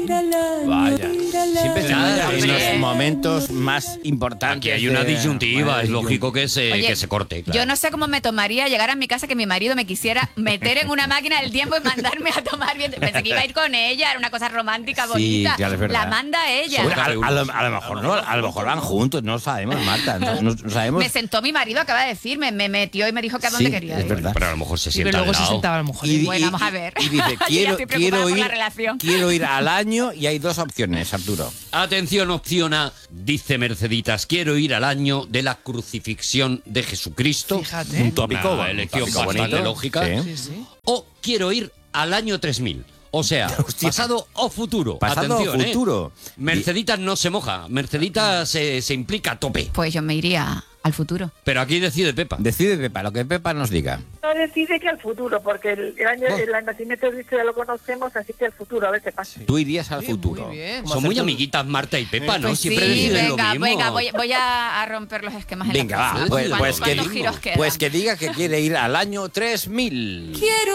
Vaya. Siempre se Nada, vaya en hombre. los momentos más importantes. Aquí hay una disyuntiva, es lógico que se Oye, corte. Claro. Yo no sé cómo me tomaría llegar a mi casa que mi marido me quisiera meter en una máquina del tiempo y mandarme a tomar bien. Pensé que iba a ir con ella, era una cosa romántica, Sí, bonita. claro, es verdad. La manda ella. Bueno, a lo mejor no, a lo mejor van juntos, no lo sabemos, Marta. No sabemos. Me sentó mi marido, acaba de decirme, me metió y me dijo que a dónde Sí, quería es ir. verdad. Pero a lo mejor se Y sienta luego al se lado. sentaba a lo mejor. Bueno, vamos a ver. Y dice, Yo ya estoy preocupada por la relación. quiero ir al año y hay dos opciones, Arturo. Atención, opción A, dice Merceditas, quiero ir al año de la crucifixión de Jesucristo. Fíjate. Un tópico, Una bueno, elección un tópico bastante bonito. lógica. Sí. Sí, sí. O quiero ir al año 3000. O sea, Hostia. pasado o futuro. Pasado o Atención, futuro. Merceditas no se moja. Merceditas se implica a tope. Pues yo me iría al futuro. Pero aquí decide Pepa. Decide Pepa, lo que Pepa nos diga. No decide que al futuro, porque el año el nacimiento de Cristo ya lo conocemos, así que al futuro, a ver qué pasa. Tú irías al Sí, futuro. muy bien. Son muy amiguitas Marta y Pepa, ¿no? Pues Siempre sí, deciden venga, lo mismo. venga, voy a romper los esquemas en Venga, la va. casa. Pues, ¿Cuántos giros quedan? pues que diga que quiere ir al año 3000. Quiero